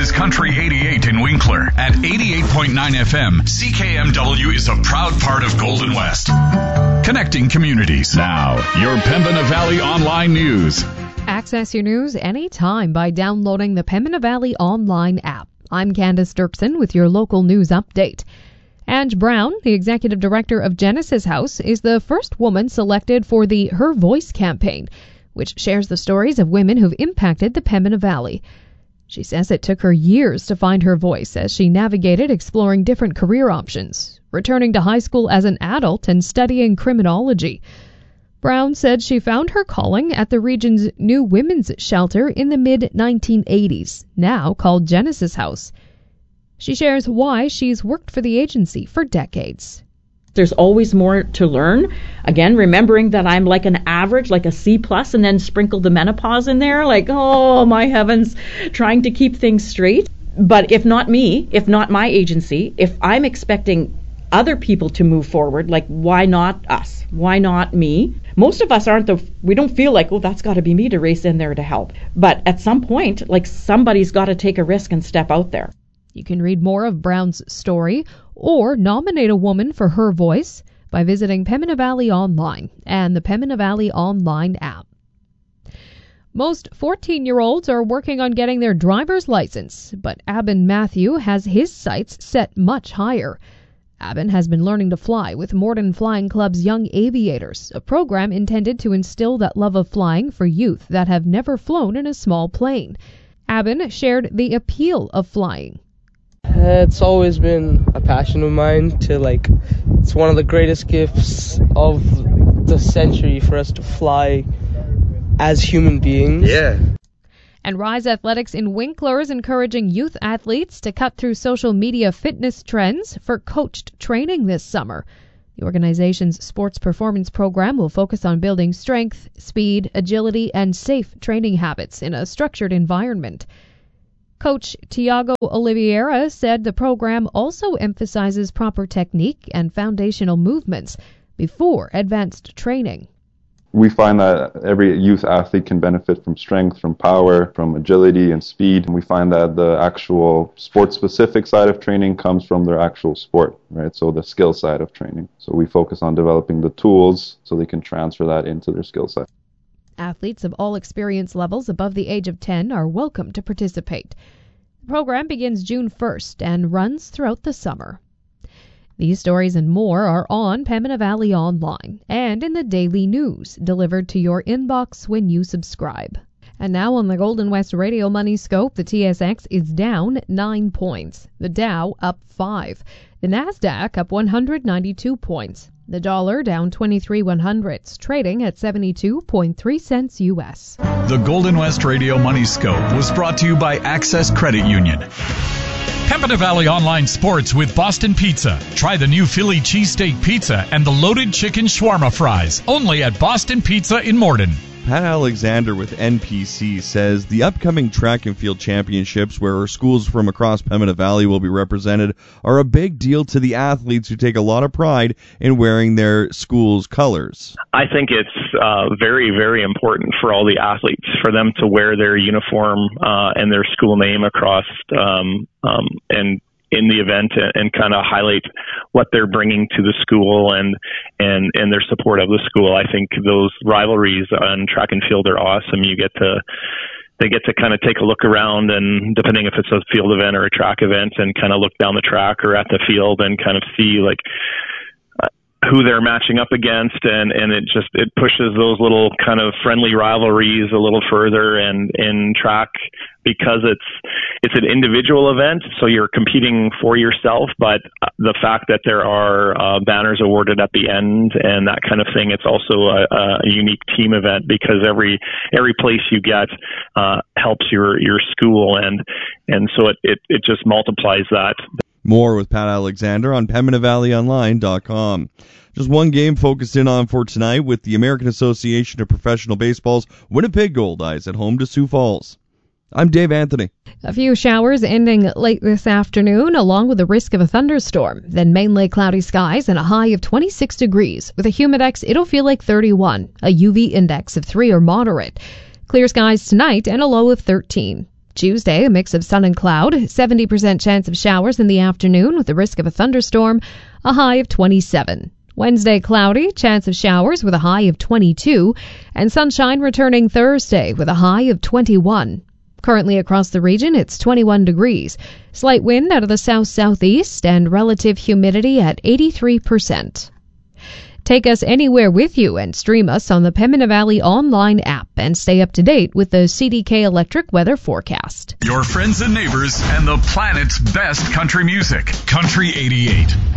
is Country 88 in Winkler. At 88.9 FM, CKMW is a proud part of Golden West. Connecting communities. Now, your Pembina Valley Online News. Access your news anytime by downloading the Pembina Valley Online app. I'm Candace Dirksen with your local news update. Ange Brown, the executive director of Genesis House, is the first woman selected for the Her Voice campaign, which shares the stories of women who've impacted the Pembina Valley. She says it took her years to find her voice as she navigated exploring different career options, returning to high school as an adult and studying criminology. Brown said she found her calling at the region's new women's shelter in the mid-1980s, now called Genesis House. She shares why she's worked for the agency for decades. There's always more to learn. Again, remembering that I'm like an average, like a C+, and then sprinkle the menopause in there, like, oh my heavens, trying to keep things straight. But if not me, if not my agency, if I'm expecting other people to move forward, like why not us? Why not me? Most of us we don't feel like, oh, that's got to be me to race in there to help. But at some point, like somebody's got to take a risk and step out there. You can read more of Brown's story or nominate a woman for Her Voice by visiting Pembina Valley Online and the Pembina Valley Online app. Most 14-year-olds are working on getting their driver's license, but Abin Matthew has his sights set much higher. Abin has been learning to fly with Morden Flying Club's Young Aviators, a program intended to instill that love of flying for youth that have never flown in a small plane. Abin shared the appeal of flying. It's always been a passion of mine it's one of the greatest gifts of the century for us to fly as human beings. Yeah. And Rise Athletics in Winkler is encouraging youth athletes to cut through social media fitness trends for coached training this summer. The organization's sports performance program will focus on building strength, speed, agility, and safe training habits in a structured environment. Coach Tiago Oliveira said the program also emphasizes proper technique and foundational movements before advanced training. We find that every youth athlete can benefit from strength, from power, from agility and speed. And we find that the actual sport-specific side of training comes from their actual sport, right? So the skill side of training. So we focus on developing the tools so they can transfer that into their skill set. Athletes of all experience levels above the age of 10 are welcome to participate. The program begins June 1st and runs throughout the summer. These stories and more are on Pembina Valley Online and in the daily news delivered to your inbox when you subscribe. And now on the Golden West Radio Money Scope, the TSX is down 9 points. The Dow up 5. The Nasdaq up 192 points. The dollar down 23 100ths, trading at 72.3 cents U.S. The Golden West Radio Money Scope was brought to you by Access Credit Union. Pembina Valley Online Sports with Boston Pizza. Try the new Philly cheesesteak pizza and the loaded chicken shawarma fries, only at Boston Pizza in Morden. Pat Alexander with NPC says the upcoming track and field championships, where schools from across Pembina Valley will be represented, are a big deal to the athletes who take a lot of pride in wearing their school's colors. I think it's very, very important for all the athletes, for them to wear their uniform and their school name across and in the event and kind of highlight what they're bringing to the school and their support of the school. I think those rivalries on track and field are awesome. They get to kind of take a look around, and depending if it's a field event or a track event, and kind of look down the track or at the field and kind of see who they're matching up against, and it pushes those little kind of friendly rivalries a little further. And in track, because it's an individual event, so you're competing for yourself, but the fact that there are banners awarded at the end and that kind of thing, it's also a unique team event, because every place you get helps your school, and so it just multiplies that. More with Pat Alexander on PembinaValleyOnline.com. Just one game focused in on for tonight with the American Association of Professional Baseball's Winnipeg Goldeyes at home to Sioux Falls. I'm Dave Anthony. A few showers ending late this afternoon, along with the risk of a thunderstorm. Then mainly cloudy skies and a high of 26 degrees. With a humidex, it'll feel like 31. A UV index of 3 or moderate. Clear skies tonight and a low of 13. Tuesday, a mix of sun and cloud, 70% chance of showers in the afternoon with the risk of a thunderstorm, a high of 27. Wednesday, cloudy, chance of showers with a high of 22, and sunshine returning Thursday with a high of 21. Currently across the region, it's 21 degrees. Slight wind out of the south-southeast and relative humidity at 83%. Take us anywhere with you and stream us on the Pembina Valley online app and stay up to date with the CDK Electric weather forecast. Your friends and neighbors and the planet's best country music. Country 88.